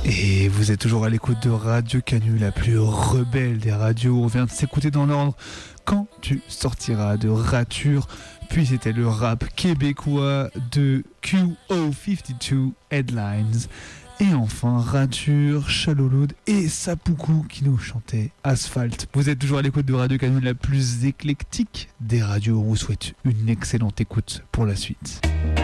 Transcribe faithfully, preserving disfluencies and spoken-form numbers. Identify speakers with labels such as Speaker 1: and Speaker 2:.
Speaker 1: Et vous êtes toujours à l'écoute de Radio Canu, la plus rebelle des radios. On vient de s'écouter dans l'ordre Quand tu sortiras de Rature, puis c'était le rap québécois de Q O cinquante-deux Headlines. Et enfin, Rature, Chaloulud et Sapoukou qui nous chantaient Asphalt. Vous êtes toujours à l'écoute de Radio Canu, la plus éclectique des radios. On vous souhaite une excellente écoute pour la suite.